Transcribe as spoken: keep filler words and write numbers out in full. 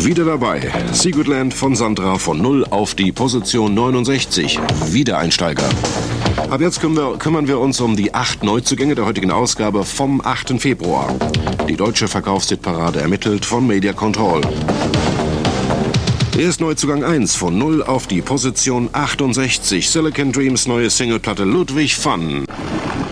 Wieder dabei. Secret Land von Sandra von null auf die Position neunundsechzig. Wiedereinsteiger. Ab jetzt wir, kümmern wir uns um die acht Neuzugänge der heutigen Ausgabe vom achten Februar. Die deutsche Verkaufshitparade ermittelt von Media Control. Erst Neuzugang eins von null auf die Position achtundsechzig. Silicon Dreams neue Singleplatte Ludwig van.